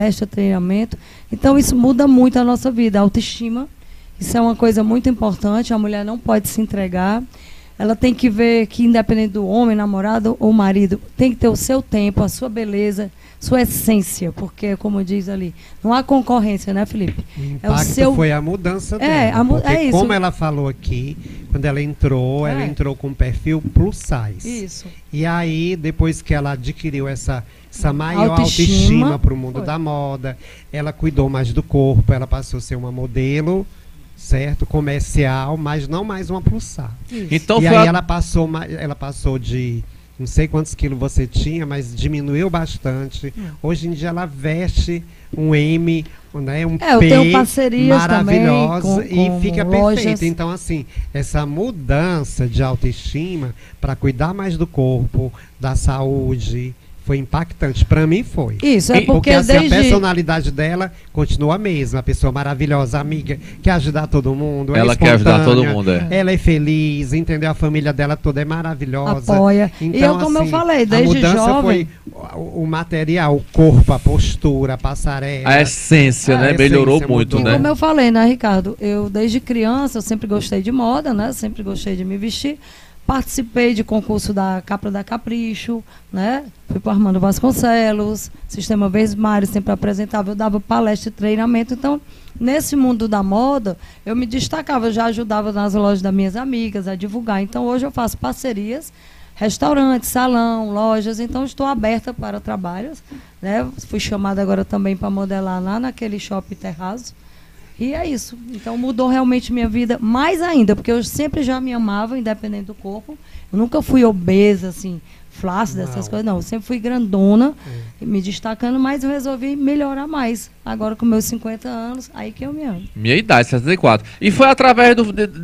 treinamento. Então, isso muda muito a nossa vida, a autoestima. Isso é uma coisa muito importante, a mulher não pode se entregar. Ela tem que ver que, independente do homem, namorado ou marido, tem que ter o seu tempo, a sua beleza, sua essência, porque, como diz ali, não há concorrência, né, Felipe? O impacto foi a mudança dela, porque como ela falou aqui, quando ela entrou com um perfil plus size. Isso. E aí, depois que ela adquiriu essa maior autoestima para o mundo da moda, ela cuidou mais do corpo, ela passou a ser uma modelo, certo? Comercial, mas não mais uma plus size. Então, e aí ela passou de... Não sei quantos quilos você tinha, mas diminuiu bastante. Hoje em dia ela veste um M, né, um P eu tenho parcerias maravilhosa também e fica lojas. perfeita. Então, assim, essa mudança de autoestima para cuidar mais do corpo, da saúde, foi impactante. Para mim foi. Isso, é porque assim, a personalidade dela continua a mesma. A pessoa maravilhosa, amiga, quer ajudar todo mundo. Ela quer ajudar todo mundo, Ela é feliz, entendeu? A família dela toda é maravilhosa. Apoia. Então, e eu, como eu falei, desde jovem... A mudança jovem... foi o material, o corpo, a postura, a passarela. A essência, né? Melhorou muito, né? Como eu falei, né, Ricardo? Eu, desde criança, eu sempre gostei de moda, né? Sempre gostei de me vestir. Participei de concurso da Capra da Capricho, né? Fui para Armando Vasconcelos, Sistema Vesmari, sempre apresentava, eu dava palestra e treinamento. Então, nesse mundo da moda, eu me destacava, eu já ajudava nas lojas das minhas amigas a divulgar. Então, hoje eu faço parcerias, restaurantes, salão, lojas, então estou aberta para trabalhos, né? Fui chamada agora também para modelar lá naquele shopping Terraço. E é isso. Então mudou realmente minha vida mais ainda, porque eu sempre já me amava, independente do corpo. Eu nunca fui obesa, assim, flácida, essas coisas, não. Eu sempre fui grandona, me destacando, mas eu resolvi melhorar mais. Agora com meus 50 anos, aí que eu me amo. Minha idade, 74. E foi através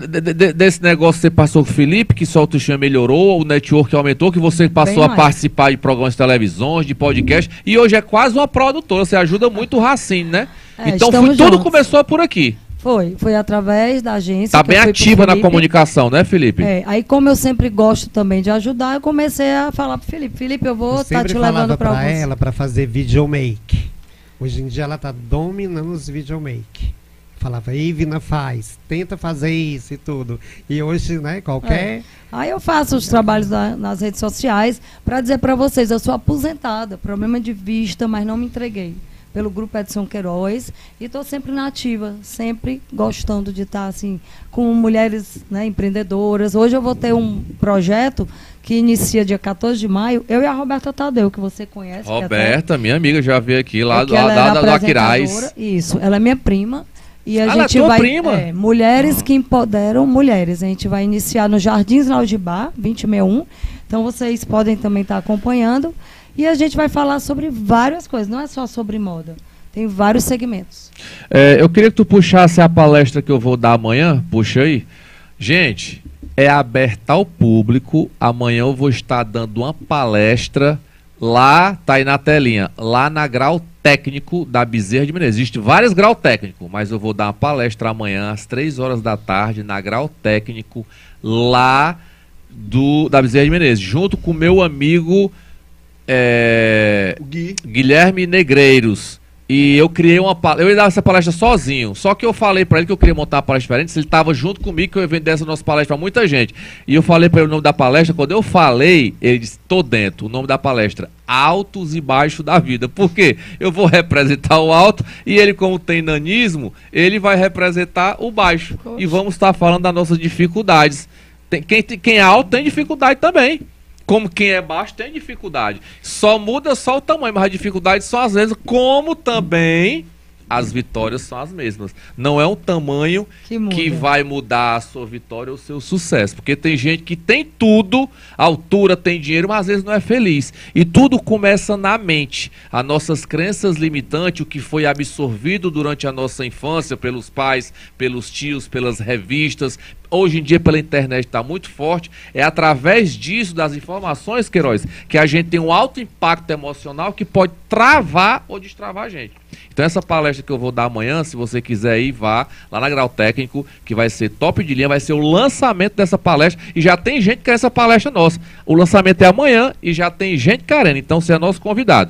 desse negócio que você passou com o Felipe, que sua autoestima melhorou, o network aumentou, que você passou a participar de programas de televisões, de podcast, e hoje é quase uma produtora, você ajuda muito o Racine, né? Então tudo começou por aqui. Foi através da agência. Tá bem ativa na comunicação, né, Felipe? Aí como eu sempre gosto também de ajudar, eu comecei a falar pro Felipe. Felipe, eu vou estar te levando para ela para fazer videomake. Hoje em dia ela tá dominando os videomake. Falava, Ivna, tenta fazer isso e tudo. E hoje, né, qualquer... Aí eu faço os trabalhos nas redes sociais para dizer para vocês, eu sou aposentada, problema de vista, mas não me entreguei pelo Grupo Edson Queiroz e estou sempre na ativa, sempre gostando de estar assim, com mulheres, né, empreendedoras. Hoje eu vou ter um projeto que inicia dia 14 de maio, eu e a Roberta Tadeu, que você conhece. Roberta, minha amiga, já veio aqui lá do Aquiraz. Isso, ela é minha prima. E a gente ela é tua vai, prima? Mulheres que empoderam mulheres. A gente vai iniciar no Jardins Laudibá, 2061. Então vocês podem também estar acompanhando. E a gente vai falar sobre várias coisas, não é só sobre moda. Tem vários segmentos. Eu queria que tu puxasse a palestra que eu vou dar amanhã. Puxa aí. Gente, é aberta ao público. Amanhã eu vou estar dando uma palestra lá, tá aí na telinha, lá na Grau Técnico da Bezerra de Menezes. Existem vários grau técnico, mas eu vou dar uma palestra amanhã às 3 horas da tarde na Grau Técnico lá da Bezerra de Menezes, junto com meu amigo Guilherme Negreiros. E eu criei eu ia dar essa palestra sozinho, só que eu falei pra ele que eu queria montar uma palestra diferente, se ele tava junto comigo, que eu ia vender essa nossa palestra pra muita gente. E eu falei pra ele o nome da palestra, quando eu falei, ele disse, tô dentro, o nome da palestra, Altos e Baixos da Vida. Por quê? Eu vou representar o alto, e ele, como tem nanismo, ele vai representar o baixo. Poxa. E vamos estar falando das nossas dificuldades. Quem é alto tem dificuldade também. Como quem é baixo tem dificuldade. Só muda só o tamanho, mas as dificuldades são as mesmas, como também as vitórias são as mesmas. Não é um tamanho que vai mudar a sua vitória ou o seu sucesso. Porque tem gente que tem tudo, altura, tem dinheiro, mas às vezes não é feliz. E tudo começa na mente. As nossas crenças limitantes, o que foi absorvido durante a nossa infância pelos pais, pelos tios, pelas revistas, hoje em dia pela internet está muito forte, é através disso, das informações, Queiroz, que a gente tem um alto impacto emocional que pode travar ou destravar a gente. Então essa palestra que eu vou dar amanhã, se você quiser ir, vá lá na Grau Técnico, que vai ser top de linha, vai ser o lançamento dessa palestra, e já tem gente que quer essa palestra nossa. O lançamento é amanhã e já tem gente querendo, então você é nosso convidado.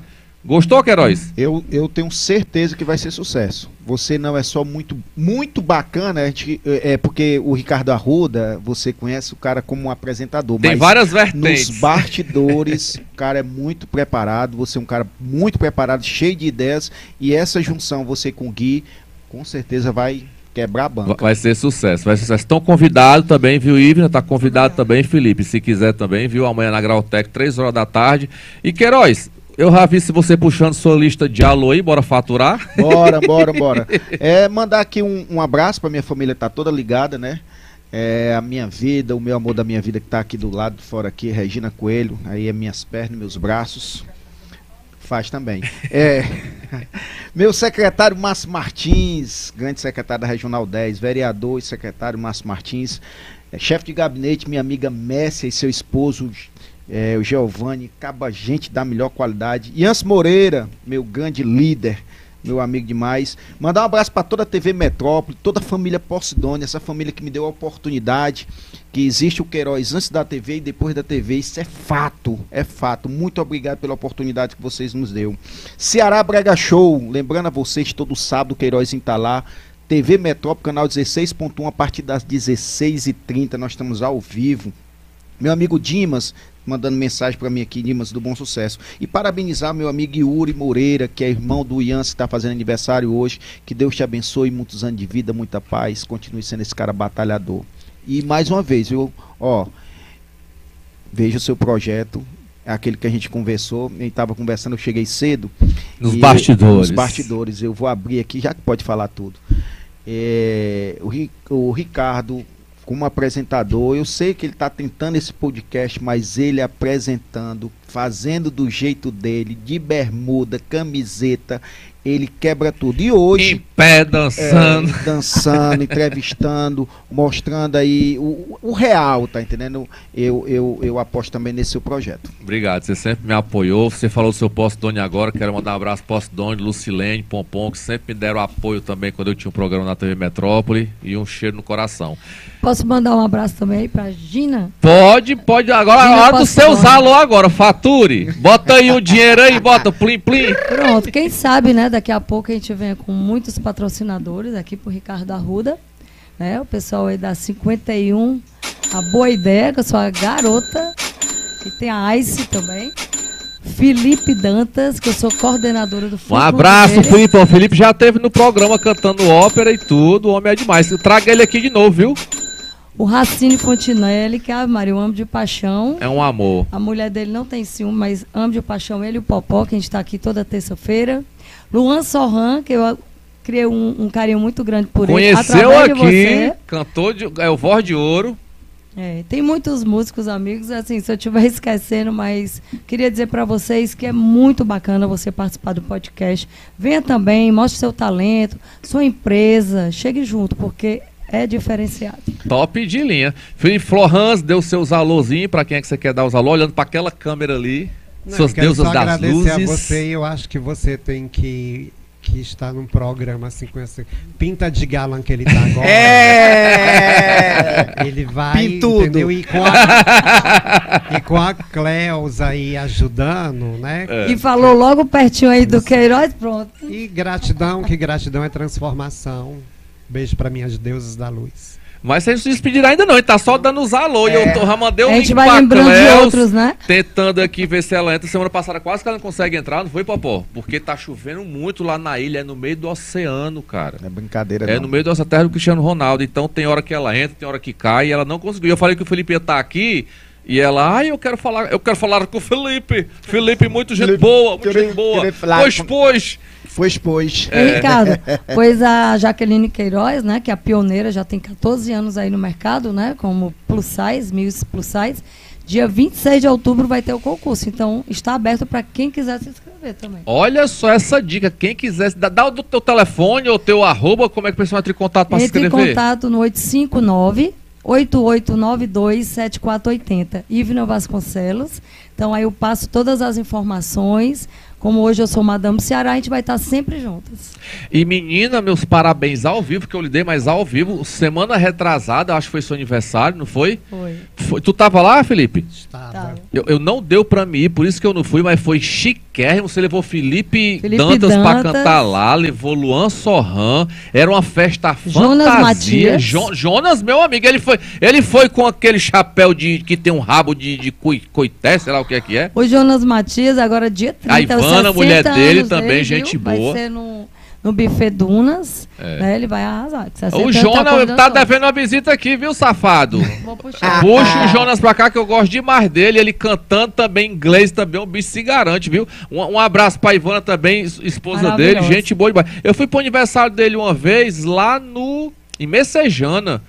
Gostou, Queiroz? Eu tenho certeza que vai ser sucesso. Você não é só muito bacana, porque o Ricardo Arruda, você conhece o cara como um apresentador. Tem mas várias vertentes. Nos bastidores, o cara é muito preparado, você é um cara muito preparado, cheio de ideias, e essa junção, você com o Gui, com certeza vai quebrar a banca. Vai ser sucesso, vai ser sucesso. Estão convidados também, viu, Ivna? Tá convidado também, Felipe, se quiser também, viu? Amanhã na Grautec, 3 horas da tarde. E Queiroz, eu já vi se você puxando sua lista de alô aí, bora faturar? Bora. Mandar aqui um abraço pra minha família, tá toda ligada, né? A minha vida, o meu amor da minha vida que tá aqui do lado, fora aqui, Regina Coelho, aí é minhas pernas, meus braços. Faz também. Meu secretário Márcio Martins, grande secretário da Regional 10, vereador e secretário Márcio Martins, chefe de gabinete, minha amiga Messia e seu esposo, o Giovanni, caba gente da melhor qualidade. Ians Moreira, meu grande líder, meu amigo demais. Mandar um abraço para toda a TV Metrópole, toda a família Porcidone, essa família que me deu a oportunidade, que existe o Queiroz antes da TV e depois da TV, isso é fato, é fato. Muito obrigado pela oportunidade que vocês nos deu. Ceará Brega Show, lembrando a vocês, todo sábado o Queiroz está lá. TV Metrópole, canal 16.1, a partir das 16h30, nós estamos ao vivo. Meu amigo Dimas, mandando mensagem para mim aqui, Dimas do Bom Sucesso. E parabenizar meu amigo Yuri Moreira, que é irmão do Ian, que está fazendo aniversário hoje. Que Deus te abençoe, muitos anos de vida, muita paz. Continue sendo esse cara batalhador. E mais uma vez, veja o seu projeto. É aquele que a gente conversou. A gente estava conversando, eu cheguei cedo. Nos bastidores. Nos bastidores. Eu vou abrir aqui, já que pode falar tudo. O Ricardo, como apresentador, eu sei que ele está tentando esse podcast, mas ele apresentando, fazendo do jeito dele, de bermuda, camiseta, ele quebra tudo. E hoje... Em pé, dançando. Dançando, entrevistando, mostrando aí o real, tá entendendo? Eu aposto também nesse seu projeto. Obrigado, você sempre me apoiou. Você falou do seu Porcidone agora, quero mandar um abraço para Porcidone, Lucilene, Pompom, que sempre me deram apoio também quando eu tinha um programa na TV Metrópole, e um cheiro no coração. Posso mandar um abraço também aí pra Gina? Pode. Agora Gina, a hora dos seus alô agora, fature. Bota aí um dinheiro aí, bota plim. Pronto, quem sabe, né, daqui a pouco a gente vem com muitos patrocinadores aqui pro Ricardo Arruda, né, o pessoal aí da 51, a Boa Ideia, que eu sou a garota, e tem a Ice também, Felipe Dantas, que eu sou coordenadora do Um abraço, Felipe. O Felipe já esteve no programa cantando ópera e tudo, o homem é demais. Traga ele aqui de novo, viu? O Racine Fontinelli, que é a Maria, eu amo de paixão. É um amor. A mulher dele não tem ciúme, mas amo de paixão ele e o Popó, que a gente está aqui toda terça-feira. Luan Sorran, que eu criei um carinho muito grande por ele. Conheceu aqui, cantor, é o Voz de Ouro. Tem muitos músicos amigos, assim, se eu estiver esquecendo, mas queria dizer para vocês que é muito bacana você participar do podcast. Venha também, mostre seu talento, sua empresa, chegue junto, porque é diferenciado. Top de linha. Felipe Florans, deu seus alôzinhos para quem é que você quer dar os alô, olhando para aquela câmera ali. Suas deusas das agradecer luzes. A você, eu acho que você tem que estar num programa assim com esse pinta de galã que ele tá agora. Ele vai, entendeu? E com a Cleusa aí ajudando, né? E falou logo pertinho aí do Queiroz, pronto. E gratidão, que gratidão é transformação. Beijo para minhas deusas da luz. Mas você não se despedir ainda não, ele tá só dando os alô. E eu já mandei um link pra lembrando de outros, né? Tentando aqui ver se ela entra. Semana passada quase que ela não consegue entrar, não foi, Popó? Porque tá chovendo muito lá na ilha, é no meio do oceano, cara. É brincadeira, não. No meio da terra do Cristiano Ronaldo. Então tem hora que ela entra, tem hora que cai, e ela não conseguiu. Eu falei que o Felipe ia estar aqui, e ela, eu quero falar com o Felipe. Felipe, muito gente boa. Pois. Ricardo, pois a Jaqueline Queiroz, né, que é a pioneira, já tem 14 anos aí no mercado, né, como plus size, Miss Plus Size. Dia 26 de outubro vai ter o concurso, então está aberto para quem quiser se inscrever também. Olha só essa dica, quem quiser, dá o teu telefone ou o teu arroba, como é que o pessoal entra em contato para se inscrever? Entre em contato no 859-8892-7480. Ivna Vasconcelos. Então aí eu passo todas as informações. como hoje eu sou Madame Ceará, a gente vai estar sempre juntas. E menina, meus parabéns ao vivo, que eu lhe dei, mas ao vivo, semana retrasada, acho que foi seu aniversário, não foi? Foi. Tu tava lá, Felipe? Estava. Eu não deu pra mim ir, por isso que eu não fui, mas foi chiquérrimo. Você levou Felipe Dantas pra cantar lá, levou Luan Sorran, era uma festa Jonas fantasia. Matias. Jonas, meu amigo, ele foi com aquele chapéu que tem um rabo de coité, sei lá o que é. O Jonas Matias, agora dia 30, A Ivana, a mulher dele, também, dele, gente viu? boa. Vai ser no buffet Dunas, né? Ele vai arrasar. O Jonas tá devendo uma visita aqui, viu, safado? Vou puxar. Puxa o Jonas pra cá, que eu gosto demais dele. Ele cantando também, inglês também, um bicho se garante, viu? Um abraço pra Ivana também, esposa dele, gente boa demais. Eu fui pro aniversário dele uma vez lá em Messejana,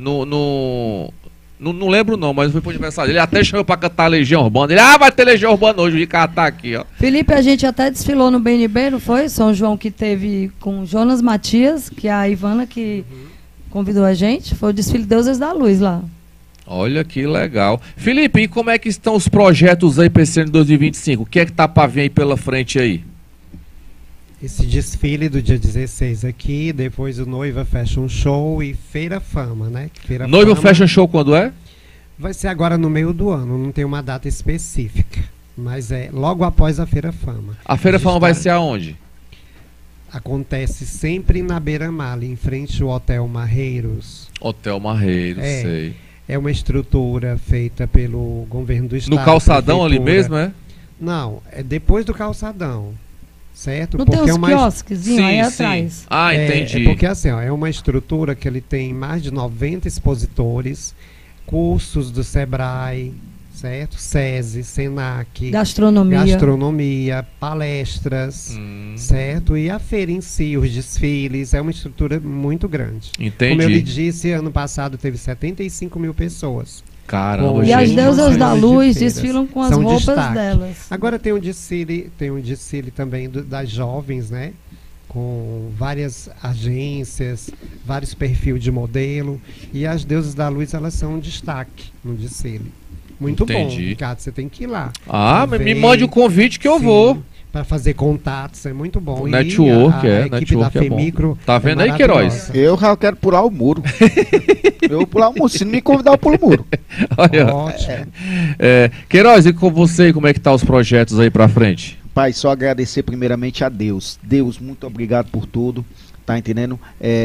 não lembro não, mas eu fui pro aniversário dele. Ele até chamou pra cantar Legião Urbana. Ele, vai ter Legião Urbana hoje, o Ricardo tá aqui, ó. Felipe, a gente até desfilou no BNB, não foi? São João que teve com Jonas Matias, que é a Ivana que convidou a gente. Foi o desfile Deuses da Luz lá. Olha que legal. Felipe, e como é que estão os projetos aí pra esse ano de 2025? O que é que tá pra vir aí pela frente aí? Esse desfile do dia 16 aqui, depois o Noiva Fashion Show e Feira Fama, né? Noiva Fashion Show quando é? Vai ser agora no meio do ano, não tem uma data específica, mas é logo após a Feira Fama. A Feira Fama vai ser aonde? Acontece sempre na Beira-Mar, ali em frente ao Hotel Marreiros. Hotel Marreiros, sei. É uma estrutura feita pelo governo do estado. No calçadão ali mesmo, é? Não, é depois do calçadão. Certo? Não porque tem uns quiosquezinhos aí atrás. Ah, entendi. É porque assim, ó, é uma estrutura que ele tem mais de 90 expositores, cursos do Sebrae, certo? SESI, SENAC, gastronomia, palestras, certo? E a feira em si, os desfiles, é uma estrutura muito grande. Entendi. Como eu lhe disse, ano passado teve 75 mil pessoas. Caramba, e as deusas da luz desfilam com as roupas delas. Agora tem um desfile também das jovens, né? Com várias agências, vários perfis de modelo. E as deusas da luz, elas são um destaque no desfile. Muito bom, Ricardo, você tem que ir lá. Mas me mande o convite que eu vou. Para fazer contatos, é muito bom. O network, a equipe da Femicro tá vendo aí, Queiroz? Eu já quero pular o muro. Eu vou pular o muro. Se não me convidar, eu pulo o muro. Ótimo. Queiroz, e com você, como é que tá os projetos aí pra frente? Pai, só agradecer primeiramente a Deus. Deus, muito obrigado por tudo. Tá entendendo?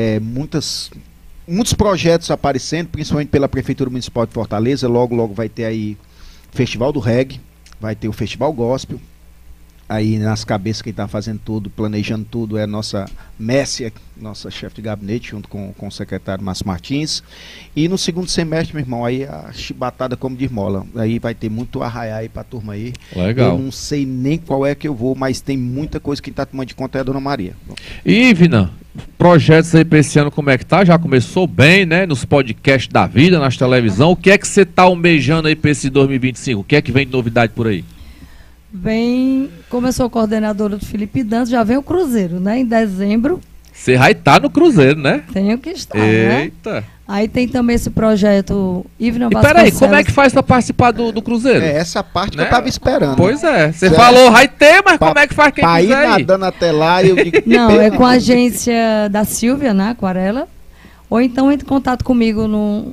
Muitos projetos aparecendo, principalmente pela Prefeitura Municipal de Fortaleza. Logo, logo vai ter aí Festival do Reggae, vai ter o Festival Gospel. Aí nas cabeças quem está fazendo tudo, planejando tudo é a nossa Messia, nossa chefe de gabinete, junto com o secretário Márcio Martins. E no segundo semestre, meu irmão, aí a chibatada como de esmola. Aí vai ter muito arraiar aí pra turma aí. Legal. Eu não sei nem qual é que eu vou, mas tem muita coisa que tá tomando de conta é a Dona Maria. E, Vina, projetos aí pra esse ano, como é que tá? Já começou bem, né? Nos podcasts da vida, nas televisão. O que é que você tá almejando aí pra esse 2025? O que é que vem de novidade por aí? Como eu sou coordenadora do Felipe Dantas, já vem o Cruzeiro, né? Em dezembro. Você vai estar no Cruzeiro, né? Tenho que estar, Eita. Né? Aí tem também esse projeto Ivna Vasconcelos. Peraí, como é que faz pra participar do Cruzeiro? Essa parte que eu tava esperando. Pois é, você falou vai ter, mas como é que faz quem quiser ir? Nadando até lá, eu digo... Não, é com a agência da Silvia, né, Aquarela, ou então entre em contato comigo no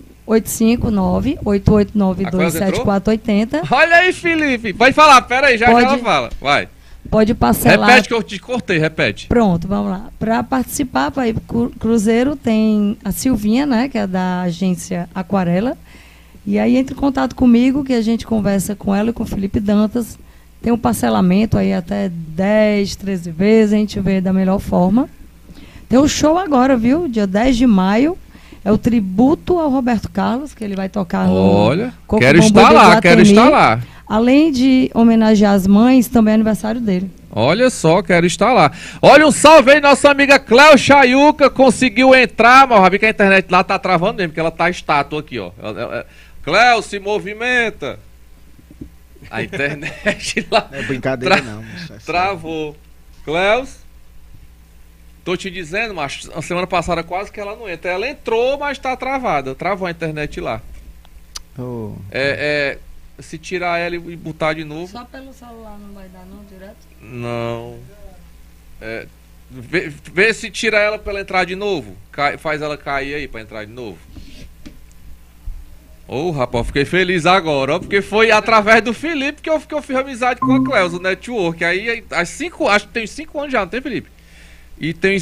859-8892-7480. Olha aí, Felipe. Vai falar, peraí, já ela fala. Vai. Pode parcelar. Repete que eu te cortei, repete. Pronto, vamos lá. Para participar, para ir pro Cruzeiro, tem a Silvinha, né, que é da agência Aquarela. E aí entre em contato comigo, que a gente conversa com ela e com o Felipe Dantas. Tem um parcelamento aí até 10, 13 vezes, a gente vê da melhor forma. Tem um show agora, viu? Dia 10 de maio. É o tributo ao Roberto Carlos, que ele vai tocar no... Olha, quero estar lá, quero estar lá. Além de homenagear as mães, também é aniversário dele. Olha só, quero estar lá. Olha, um salve aí, nossa amiga Cléo Chayuca, conseguiu entrar, mas eu vi que a internet lá tá travando mesmo, porque ela tá estátua aqui, ó. Cléo, se movimenta. A internet lá... Não é brincadeira não. Travou. Cléo... Tô te dizendo, macho, a semana passada quase que ela não entra. Ela entrou, mas tá travada. Travou a internet lá. Se tirar ela e botar de novo. Só pelo celular não vai dar não, direto? Não. Vê se tira ela pra ela entrar de novo. Faz ela cair aí pra entrar de novo. Ô, rapaz, fiquei feliz agora, ó, porque foi através do Felipe que eu fiz amizade com a Cleusa, o Network. Aí, acho que tem 5 anos já, não tem, Felipe? E tem